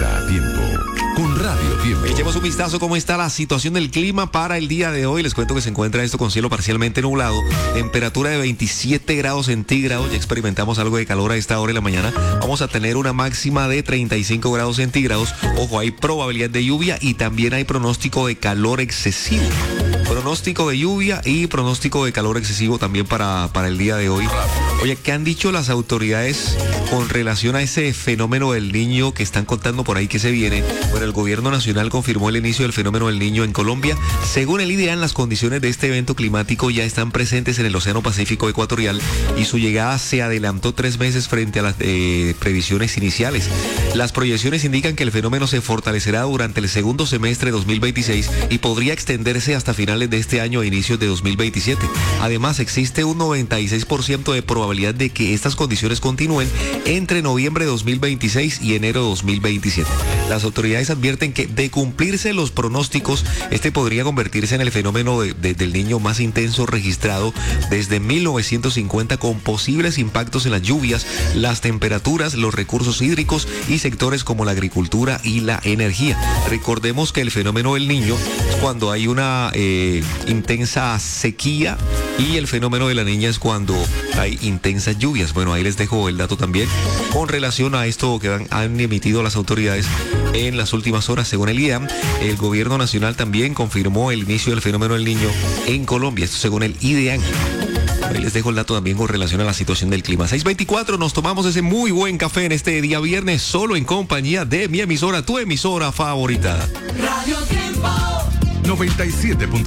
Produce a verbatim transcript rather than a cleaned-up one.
Está a tiempo con Radio Tiempo. Echemos un vistazo cómo está la situación del clima para el día de hoy. Les cuento que se encuentra esto con cielo parcialmente nublado, temperatura de veintisiete grados centígrados. Ya experimentamos algo de calor a esta hora de la mañana. Vamos a tener una máxima de treinta y cinco grados centígrados. Ojo, hay probabilidad de lluvia y también hay pronóstico de calor excesivo. Pronóstico de lluvia y pronóstico de calor excesivo también para, para el día de hoy. Oye, ¿qué han dicho las autoridades con relación a ese fenómeno del Niño que están contando por ahí que se viene? Bueno, el gobierno nacional confirmó el inicio del fenómeno del Niño en Colombia. Según el IDEAN, las condiciones de este evento climático ya están presentes en el Océano Pacífico ecuatorial y su llegada se adelantó tres meses frente a las eh, previsiones iniciales. Las proyecciones indican que el fenómeno se fortalecerá durante el segundo semestre de dos mil veintiséis y podría extenderse hasta finales de este año e inicios de dos mil veintisiete. Además, existe un noventa y seis por ciento de probabilidad de que estas condiciones continúen entre noviembre de dos mil veintiséis y enero de dos mil veintisiete. Las autoridades advierten que de cumplirse los pronósticos, este podría convertirse en el fenómeno de, de, del Niño más intenso registrado desde mil novecientos cincuenta, con posibles impactos en las lluvias, las temperaturas, los recursos hídricos y sectores como la agricultura y la energía. Recordemos que el fenómeno del Niño es cuando hay una eh, intensa sequía y el fenómeno de la Niña es cuando hay intensas lluvias. Bueno, ahí les dejo el dato también con relación a esto que han, han emitido las autoridades en las últimas horas. Según el IDEAM, el gobierno nacional también confirmó el inicio del fenómeno del Niño en Colombia. Esto según el IDEAM. Ahí les dejo el dato también con relación a la situación del clima. seis veinticuatro, nos tomamos ese muy buen café en este día viernes, solo en compañía de mi emisora, tu emisora favorita. Radio Tiempo noventa y siete.